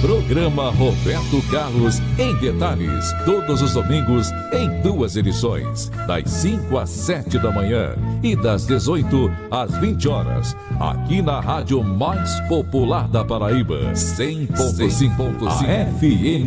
Programa Roberto Carlos em Detalhes. Todos os domingos em 2 edições. Das 5 às 7 da manhã e das 18 às 20 horas. Aqui na rádio mais popular da Paraíba. 100.5 FM.